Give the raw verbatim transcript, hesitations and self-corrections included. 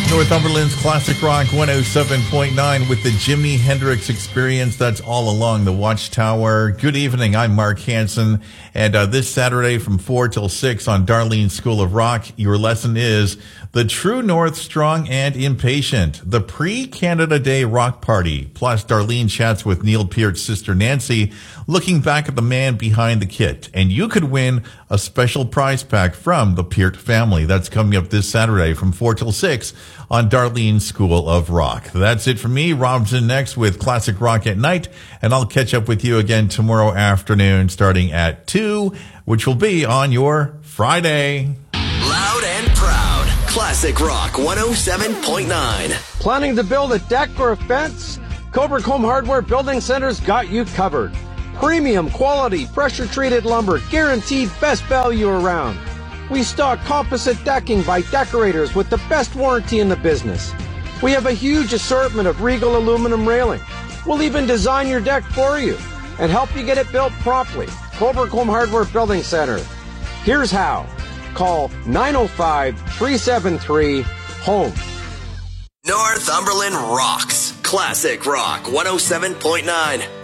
Northumberland's Classic Rock one oh seven point nine with the Jimi Hendrix Experience. That's all along the Watchtower. Good evening. I'm Mark Hansen. And uh, this Saturday from four till six on Darlene School of Rock, your lesson is The True North, Strong and Impatient, the pre-Canada Day Rock Party. Plus, Darlene chats with Neil Peart's sister Nancy, looking back at the man behind the kit. And you could win a special prize pack from the Peart family. That's coming up this Saturday from four till six on Darlene School of Rock. That's it for me. Rob's in next with Classic Rock at Night, and I'll catch up with you again tomorrow afternoon starting at two, which will be on your Friday. Loud and proud. Classic Rock one oh seven point nine. Planning to build a deck or a fence? Coburg Home Hardware Building Center's got you covered. Premium quality, pressure-treated lumber, guaranteed best value around. We stock composite decking by Decorators with the best warranty in the business. We have a huge assortment of Regal aluminum railing. We'll even design your deck for you and help you get it built promptly. Coburg Home Hardware Building Center. Here's how. Call nine oh five, three seven three, HOME. Northumberland rocks. Classic Rock one oh seven point nine.